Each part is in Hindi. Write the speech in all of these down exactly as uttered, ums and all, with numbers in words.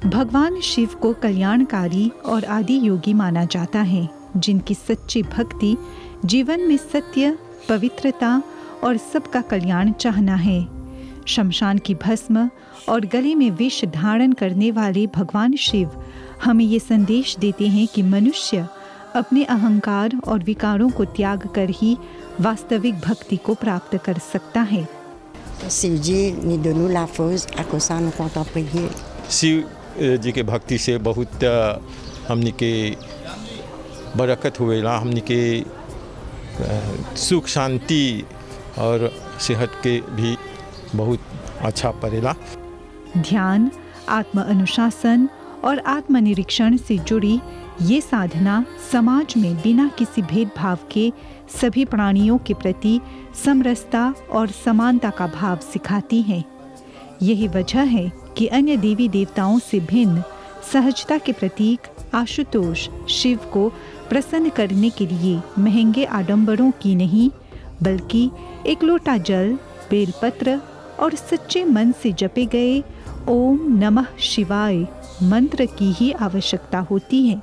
भगवान शिव को कल्याणकारी और आदि योगी माना जाता है, जिनकी सच्ची भक्ति जीवन में सत्य, पवित्रता और सबका कल्याण चाहना है। शमशान की भस्म और गले में विष धारण करने वाले भगवान शिव हमें ये संदेश देते हैं कि मनुष्य अपने अहंकार और विकारों को त्याग कर ही वास्तविक भक्ति को प्राप्त कर सकता है। शिव जी ने donné la force à cause ça nous comptons prier। Shiv जी के भक्ति से बहुत हमने के बरकत हुएला, हमने के सुख शांति और सेहत के भी बहुत अच्छा पड़ेला। ध्यान, आत्म अनुशासन और आत्मनिरीक्षण से जुड़ी ये साधना समाज में बिना किसी भेदभाव के सभी प्राणियों के प्रति समरसता और समानता का भाव सिखाती है। यही वजह है कि अन्य देवी देवताओं से भिन्न सहजता के प्रतीक आशुतोष शिव को प्रसन्न करने के लिए महंगे आडंबरों की नहीं, बल्कि एक लोटा जल, बेलपत्र और सच्चे मन से जपे गए ओम नमः शिवाय मंत्र की ही आवश्यकता होती है।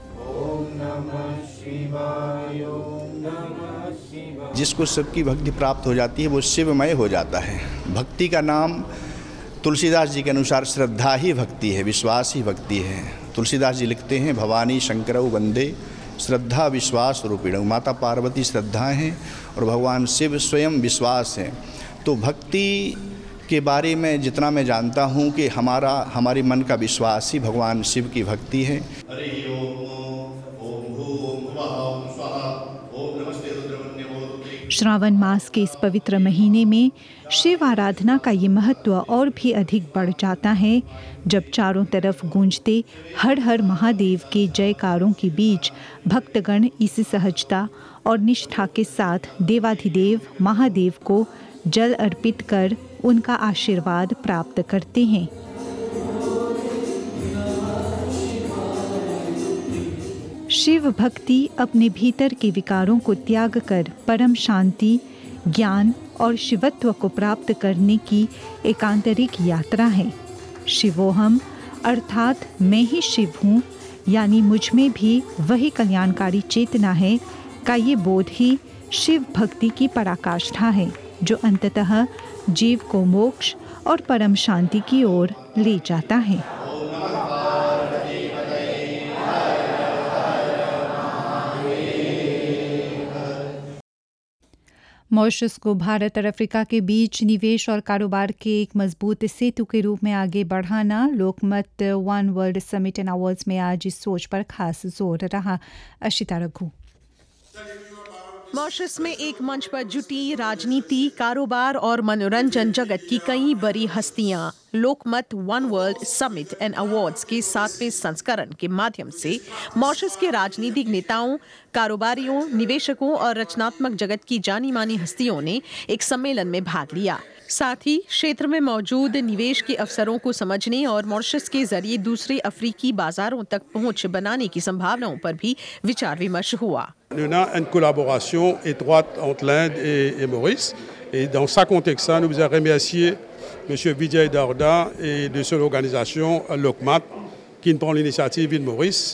जिसको शिव की भक्ति प्राप्त हो जाती है वो शिवमय हो जाता है। भक्ति का नाम तुलसीदास जी के अनुसार श्रद्धा ही भक्ति है, विश्वास ही भक्ति है। तुलसीदास जी लिखते हैं भवानी शंकरौ वंदे श्रद्धा विश्वास रूपिणौ। माता पार्वती श्रद्धा हैं और भगवान शिव स्वयं विश्वास हैं। तो भक्ति के बारे में जितना मैं जानता हूँ कि हमारा हमारे मन का विश्वास ही भगवान शिव की भक्ति है। श्रावण मास के इस पवित्र महीने में शिव आराधना का ये महत्व और भी अधिक बढ़ जाता है, जब चारों तरफ गूंजते हर हर महादेव के जयकारों के बीच भक्तगण इसी सहजता और निष्ठा के साथ देवाधिदेव महादेव को जल अर्पित कर उनका आशीर्वाद प्राप्त करते हैं। शिव भक्ति अपने भीतर के विकारों को त्याग कर परम शांति, ज्ञान और शिवत्व को प्राप्त करने की एक आंतरिक यात्रा है। शिवोहम अर्थात मैं ही शिव हूँ, यानी मुझ में भी वही कल्याणकारी चेतना है का ये बोध ही शिव भक्ति की पराकाष्ठा है, जो अंततः जीव को मोक्ष और परम शांति की ओर ले जाता है। मॉरिशस को भारत और अफ्रीका के बीच निवेश और कारोबार के एक मजबूत सेतु के रूप में आगे बढ़ाना लोकमत one world summit and awards में आज इस सोच पर खास जोर रहा। अशिता रघु। मॉरिशस में एक मंच पर जुटी राजनीति, कारोबार और मनोरंजन जगत की कई बड़ी हस्तियां लोकमत one world summit and awards के सातवें संस्करण के माध्यम से मॉरिशस के राजनीतिक नेताओं, कारोबारियों, निवेशकों और रचनात्मक जगत की जानी मानी हस्तियों ने एक सम्मेलन में भाग लिया। साथ ही क्षेत्र में मौजूद निवेश के अवसरों को समझने और मॉरिशस के जरिए दूसरे अफ्रीकी बाजारों तक पहुंच बनाने की संभावनाओं पर भी विचार विमर्श हुआ। Nous avons une collaboration étroite entre l'Inde et, et Maurice. Et dans ce contexte-là, nous voulons remercier M. Vijay Darda et de son organisation LOCMAT qui prend l'initiative de Maurice.